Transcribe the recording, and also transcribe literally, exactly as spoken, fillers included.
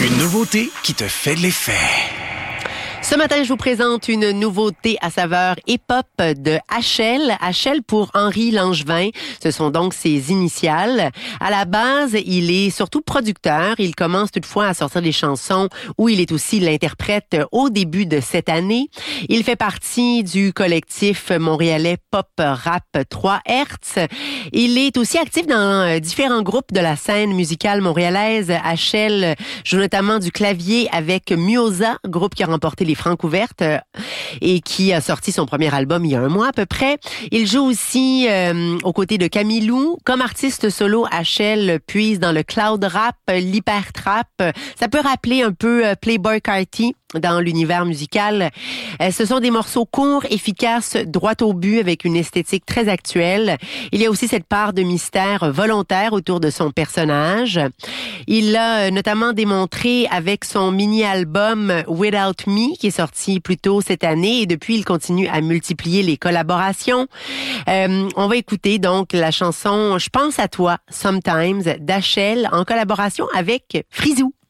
Une nouveauté qui te fait de l'effet. Ce matin, je vous présente une nouveauté à saveur hip-hop de H L. H L pour Henri Langevin. Ce sont donc ses initiales. À la base, il est surtout producteur. Il commence toutefois à sortir des chansons où il est aussi l'interprète au début de cette année. Il fait partie du collectif montréalais Pop Rap trois Hertz. Il est aussi actif dans différents groupes de la scène musicale montréalaise. H L joue notamment du clavier avec Muoza, groupe qui a remporté les Francouvertes et qui a sorti son premier album il y a un mois à peu près. Il joue aussi euh, aux côtés de Camilou. Comme artiste solo, H L puise dans le cloud rap, l'hyper trap. Ça peut rappeler un peu Playboi Carti dans l'univers musical. Ce sont des morceaux courts, efficaces, droit au but, avec une esthétique très actuelle. Il y a aussi cette part de mystère volontaire autour de son personnage. Il l'a notamment démontré avec son mini-album Without Me, qui est sorti plus tôt cette année, et depuis, il continue à multiplier les collaborations. Euh, on va écouter donc la chanson « Je pense à toi, Sometimes » d'H L en collaboration avec Frisou.